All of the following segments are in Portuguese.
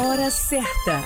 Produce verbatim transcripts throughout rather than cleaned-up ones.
Hora certa.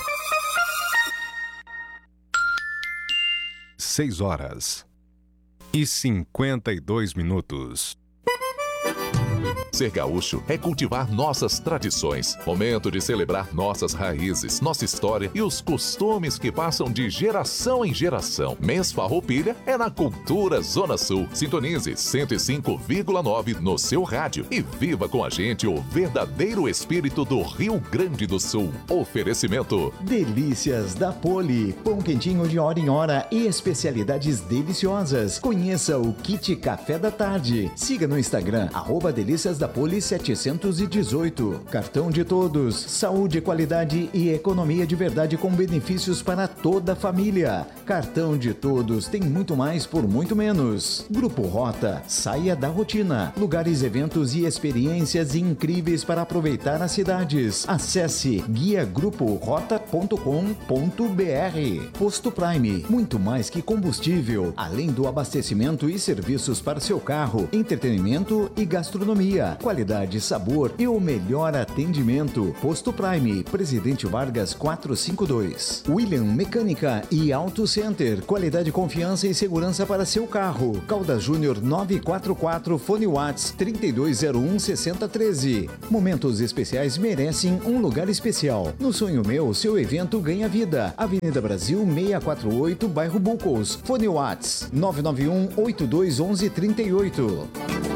Seis horas e cinquenta e dois minutos. Ser gaúcho é cultivar nossas tradições. Momento de celebrar nossas raízes, nossa história e os costumes que passam de geração em geração. Mês Farroupilha é na Cultura Zona Sul. Sintonize cento e cinco vírgula nove no seu rádio e viva com a gente o verdadeiro espírito do Rio Grande do Sul. Oferecimento: Delícias da Poli, pão quentinho de hora em hora e especialidades deliciosas. Conheça o Kit Café da Tarde. Siga no Instagram, arroba Delícias da Poli setecentos e dezoito. Cartão de Todos, saúde, qualidade e economia de verdade com benefícios para toda a família. Cartão de Todos tem muito mais por muito menos. Grupo Rota, saia da rotina. Lugares, eventos e experiências incríveis para aproveitar as cidades. Acesse guia grupo rota ponto com ponto br. Posto Prime, muito mais que combustível, além do abastecimento e serviços para seu carro, entretenimento e gastronomia. Qualidade, sabor e o melhor atendimento. Posto Prime, Presidente Vargas quatrocentos e cinquenta e dois. William Mecânica e Auto Center. Qualidade, confiança e segurança para seu carro. Caldas Júnior novecentos e quarenta e quatro, fone Whats trinta e dois zero um, sessenta treze. Momentos especiais merecem um lugar especial. No Sonho Meu, seu evento ganha vida. Avenida Brasil seiscentos e quarenta e oito, bairro Bucos. Fone Whats nove nove um, oito dois um um, três oito.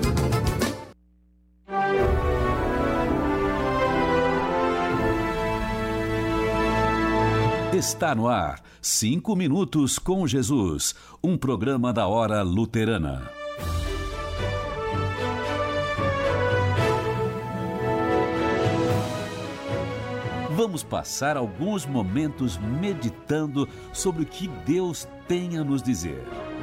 Está no ar, Cinco Minutos com Jesus, um programa da Hora Luterana. Vamos passar alguns momentos meditando sobre o que Deus tem a nos dizer.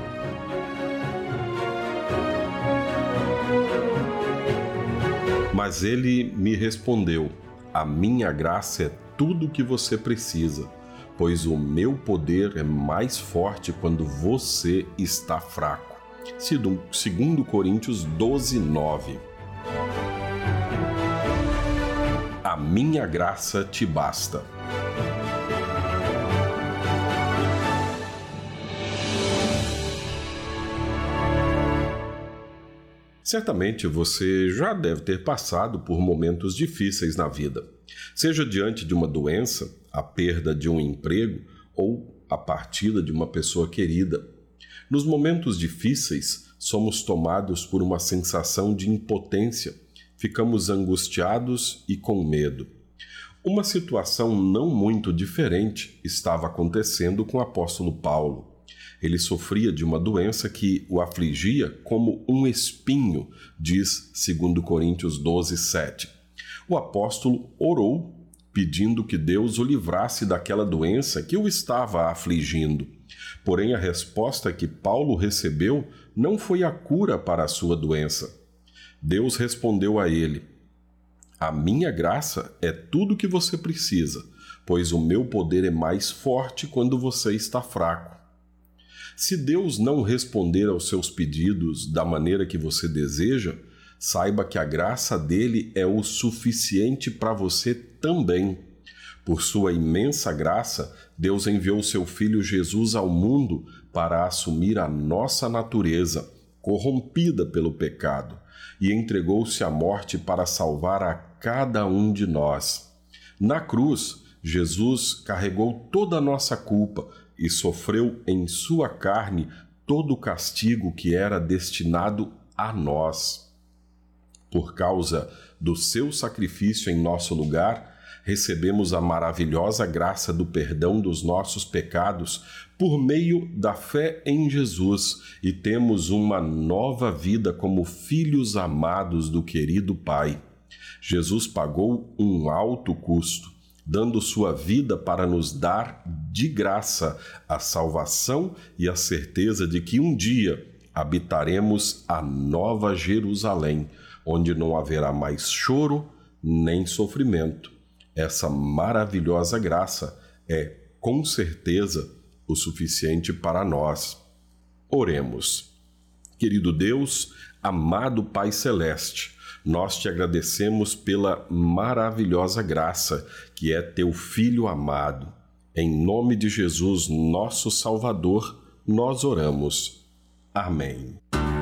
Mas ele me respondeu: a minha graça é tudo o que você precisa, pois o meu poder é mais forte quando você está fraco. Segundo Coríntios doze, nove. A minha graça te basta. Certamente você já deve ter passado por momentos difíceis na vida, seja diante de uma doença, a perda de um emprego ou a partida de uma pessoa querida. Nos momentos difíceis, somos tomados por uma sensação de impotência, ficamos angustiados e com medo. Uma situação não muito diferente estava acontecendo com o apóstolo Paulo. Ele sofria de uma doença que o afligia como um espinho, diz segundo Coríntios doze, sete. O apóstolo orou, pedindo que Deus o livrasse daquela doença que o estava afligindo. Porém, a resposta que Paulo recebeu não foi a cura para a sua doença. Deus respondeu a ele: a minha graça é tudo o que você precisa, pois o meu poder é mais forte quando você está fraco. Se Deus não responder aos seus pedidos da maneira que você deseja, saiba que a graça dele é o suficiente para você também. Por sua imensa graça, Deus enviou seu Filho Jesus ao mundo para assumir a nossa natureza, corrompida pelo pecado, e entregou-se à morte para salvar a cada um de nós. Na cruz, Jesus carregou toda a nossa culpa e sofreu em sua carne todo o castigo que era destinado a nós. Por causa do seu sacrifício em nosso lugar, recebemos a maravilhosa graça do perdão dos nossos pecados por meio da fé em Jesus e temos uma nova vida como filhos amados do querido Pai. Jesus pagou um alto custo, dando sua vida para nos dar de graça a salvação e a certeza de que um dia habitaremos a Nova Jerusalém, onde não haverá mais choro nem sofrimento. Essa maravilhosa graça é, com certeza, o suficiente para nós. Oremos. Querido Deus, amado Pai Celeste, Nós te agradecemos pela maravilhosa graça que é teu Filho amado. Em nome de Jesus, nosso Salvador, nós oramos. Amém.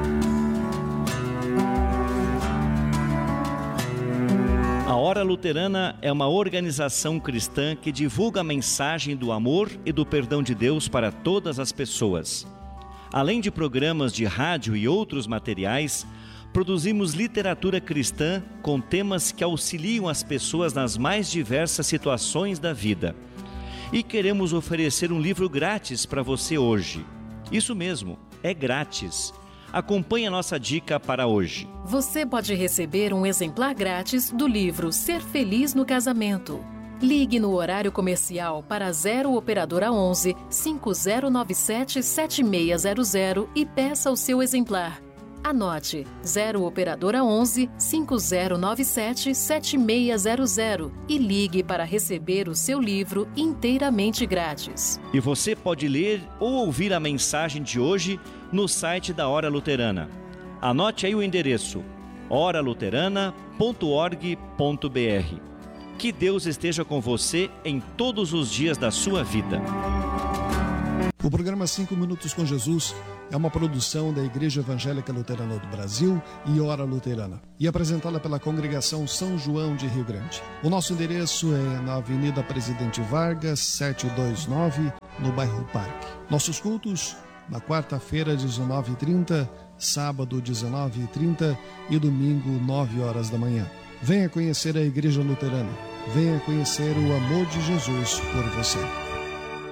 A Hora Luterana é uma organização cristã que divulga a mensagem do amor e do perdão de Deus para todas as pessoas. Além de programas de rádio e outros materiais, produzimos literatura cristã com temas que auxiliam as pessoas nas mais diversas situações da vida. E queremos oferecer um livro grátis para você hoje. Isso mesmo, é grátis. Acompanhe a nossa dica para hoje. Você pode receber um exemplar grátis do livro Ser Feliz no Casamento. Ligue no horário comercial para zero Operadora onze, cinco zero nove sete, sete seis zero zero e peça o seu exemplar. Anote zero Operadora onze, cinco zero nove sete, sete seis zero zero e ligue para receber o seu livro inteiramente grátis. E você pode ler ou ouvir a mensagem de hoje no site da Hora Luterana. Anote aí o endereço ora luterana ponto org ponto br. Que Deus esteja com você em todos os dias da sua vida. O programa cinco Minutos com Jesus é uma produção da Igreja Evangélica Luterana do Brasil e Hora Luterana, e apresentada pela Congregação São João de Rio Grande. O nosso endereço é na Avenida Presidente Vargas, setecentos e vinte e nove, no bairro Parque. Nossos cultos na quarta-feira, dezenove e trinta, sábado, dezenove e trinta e domingo, nove horas da manhã. Venha conhecer a Igreja Luterana. Venha conhecer o amor de Jesus por você.